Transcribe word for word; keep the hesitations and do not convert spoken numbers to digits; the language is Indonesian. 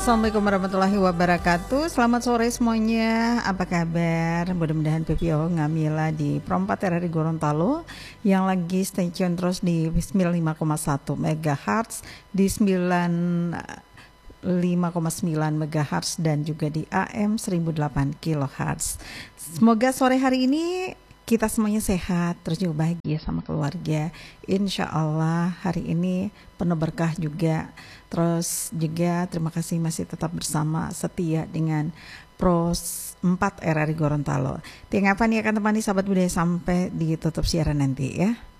Assalamualaikum warahmatullahi wabarakatuh. Selamat sore semuanya. Apa kabar? Mudah-mudahan P P O Ngamila di Pro empat R R I Gorontalo yang lagi stay tune terus di sembilan puluh lima koma satu megahertz, di sembilan puluh lima koma sembilan megahertz dan juga di A M seribu delapan kilohertz. Semoga sore hari ini kita semuanya sehat, terus juga bahagia sama keluarga. Insya Allah hari ini penuh berkah juga. Terus juga terima kasih masih tetap bersama setia dengan Pro empat R R I Gorontalo. Tiang apa nih akan temani sahabat budaya sampai ditutup siaran nanti ya.